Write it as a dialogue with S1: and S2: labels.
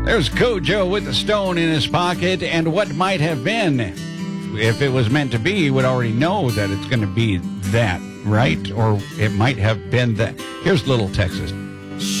S1: There's Kojo with the stone in his pocket, and what might have been. If it was meant to be, you would already know that it's going to be that, right? Or it might have been that. Here's Little Texas.